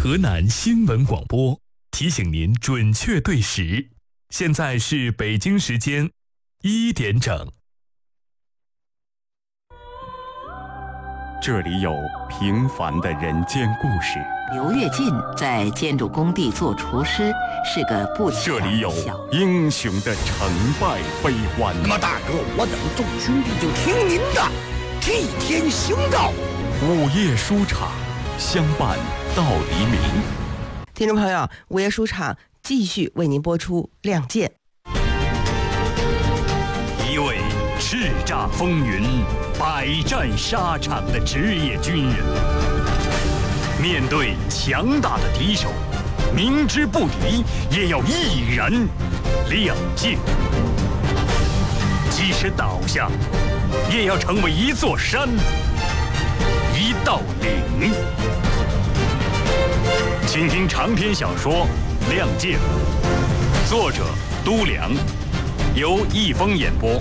河南新闻广播提醒您准确对时，现在是北京时间1点整。 这里有平凡的人间故事， 刘跃进在建筑工地做厨师，是个不强这里有英雄的成败悲欢。 那么大哥，我等众兄弟就听您的，替天行道。 午夜书场，相伴到黎明。 听众朋友，午夜书场继续为您播出《亮剑》。 一位叱咤风云、百战沙场的职业军人，面对强大的敌手，明知不敌也要毅然亮剑，即使倒下，也要成为一座山、一道岭。请听长篇小说《亮剑》，作者都良，由易峰演播。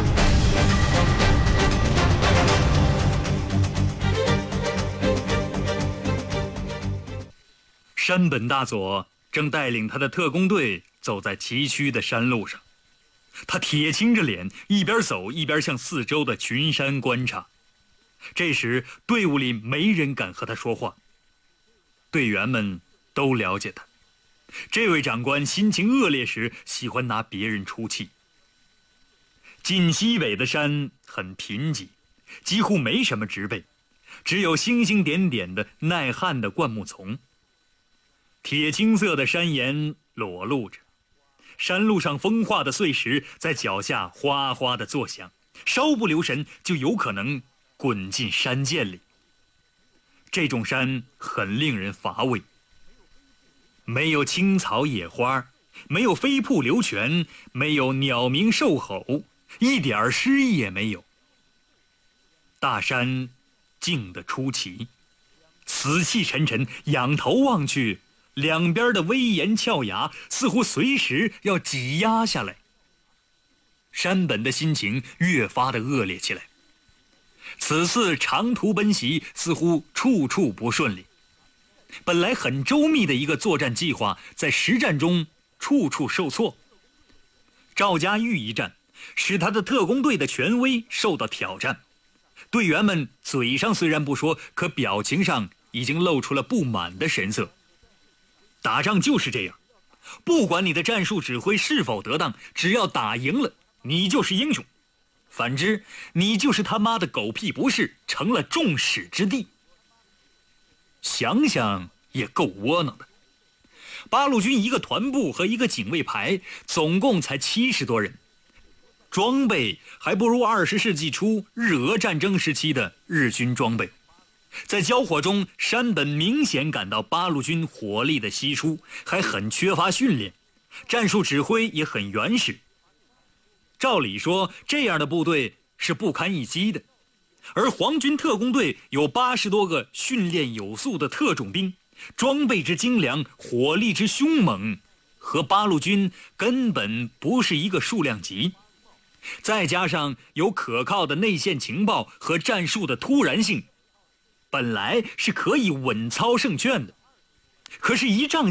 山本大佐正带领他的特工队走在崎岖的山路上，他铁青着脸，一边走一边向四周的群山观察。这时队伍里没人敢和他说话，队员们都了解他。这位长官心情恶劣时喜欢拿别人出气。晋西北的山很贫瘠，几乎没什么植被，只有星星点点的耐旱的灌木丛。铁青色的山岩裸露着，山路上风化的碎石在脚下哗哗地作响，稍不留神就有可能滚进山涧里。这种山很令人乏味，没有青草野花，没有飞瀑流泉，没有鸟鸣兽吼，一点诗意也没有。大山静得出奇，死气沉沉，仰头望去，两边的威严峭崖似乎随时要挤压下来。山本的心情越发的恶劣起来。此次长途奔袭似乎处处不顺利，本来很周密的一个作战计划，在实战中处处受挫。赵家峪一战使他的特工队的权威受到挑战，队员们嘴上虽然不说，可表情上已经露出了不满的神色。打仗就是这样，不管你的战术指挥是否得当，只要打赢了，你就是英雄；反之，你就是他妈的狗屁不是，成了众矢之的。想想也够窝囊的。八路军一个团部和一个警卫排，总共才70多人，装备还不如20世纪初日俄战争时期的日军装备。在交火中，山本明显感到八路军火力的稀疏，还很缺乏训练，战术指挥也很原始。照理说，这样的部队是不堪一击的，而皇军特工队有80多个训练有素的特种兵，装备之精良，火力之凶猛，和八路军根本不是一个数量级。再加上有可靠的内线情报和战术的突然性，本来是可以稳操胜券的，可是一仗